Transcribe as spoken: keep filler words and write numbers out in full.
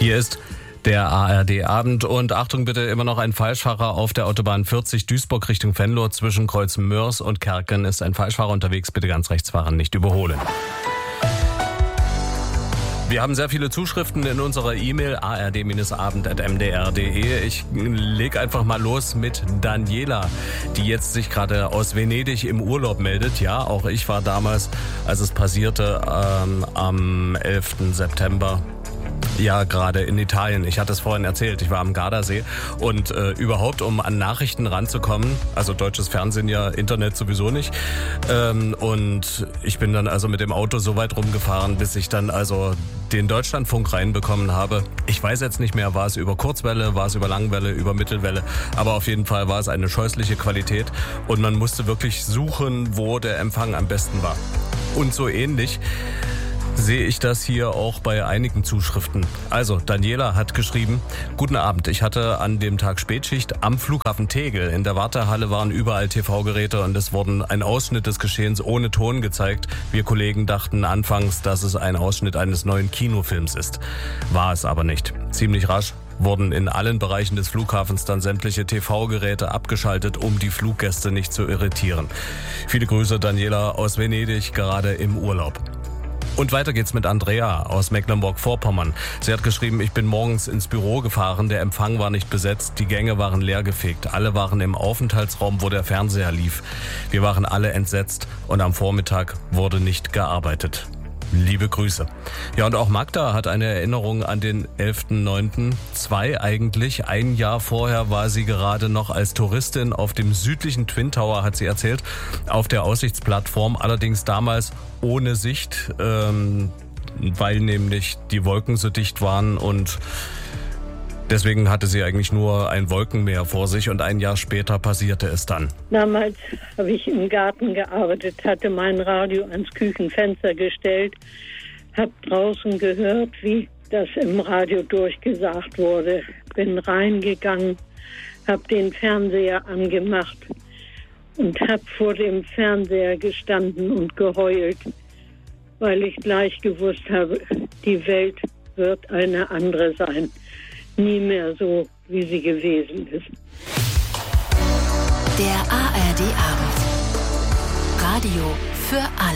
Hier ist der A R D-Abend und Achtung bitte, immer noch ein Falschfahrer auf der Autobahn vierzig Duisburg Richtung Venlo. Zwischen Kreuz Mörs und Kerken ist ein Falschfahrer unterwegs. Bitte ganz rechts fahren, nicht überholen. Wir haben sehr viele Zuschriften in unserer E-Mail a r d abend at m d r punkt d e. Ich leg einfach mal los mit Daniela, die jetzt sich gerade aus Venedig im Urlaub meldet. Ja, auch ich war damals, als es passierte, ähm, am elften September. Ja, gerade in Italien. Ich hatte es vorhin erzählt, ich war am Gardasee und äh, überhaupt, um an Nachrichten ranzukommen, also deutsches Fernsehen ja, Internet sowieso nicht, ähm, und ich bin dann also mit dem Auto so weit rumgefahren, bis ich dann also den Deutschlandfunk reinbekommen habe. Ich weiß jetzt nicht mehr, war es über Kurzwelle, war es über Langwelle, über Mittelwelle, aber auf jeden Fall war es eine scheußliche Qualität und man musste wirklich suchen, wo der Empfang am besten war. Und so ähnlich sehe ich das hier auch bei einigen Zuschriften. Also, Daniela hat geschrieben: Guten Abend, ich hatte an dem Tag Spätschicht am Flughafen Tegel. In der Wartehalle waren überall T V-Geräte und es wurden ein Ausschnitt des Geschehens ohne Ton gezeigt. Wir Kollegen dachten anfangs, dass es ein Ausschnitt eines neuen Kinofilms ist. War es aber nicht. Ziemlich rasch wurden in allen Bereichen des Flughafens dann sämtliche T V-Geräte abgeschaltet, um die Fluggäste nicht zu irritieren. Viele Grüße, Daniela aus Venedig, gerade im Urlaub. Und weiter geht's mit Andrea aus Mecklenburg-Vorpommern. Sie hat geschrieben: Ich bin morgens ins Büro gefahren, der Empfang war nicht besetzt, die Gänge waren leergefegt, alle waren im Aufenthaltsraum, wo der Fernseher lief. Wir waren alle entsetzt und am Vormittag wurde nicht gearbeitet. Liebe Grüße. Ja, und auch Magda hat eine Erinnerung an den elften neunten Zwei eigentlich. Ein Jahr vorher war sie gerade noch als Touristin auf dem südlichen Twin Tower, hat sie erzählt, auf der Aussichtsplattform. Allerdings damals ohne Sicht, ähm, weil nämlich die Wolken so dicht waren und deswegen hatte sie eigentlich nur ein Wolkenmeer vor sich und ein Jahr später passierte es dann. Damals habe ich im Garten gearbeitet, hatte mein Radio ans Küchenfenster gestellt, habe draußen gehört, wie das im Radio durchgesagt wurde. Bin reingegangen, habe den Fernseher angemacht und habe vor dem Fernseher gestanden und geheult, weil ich gleich gewusst habe, die Welt wird eine andere sein. Nie mehr so, wie sie gewesen ist. Der A R D-Abend. Radio für alle.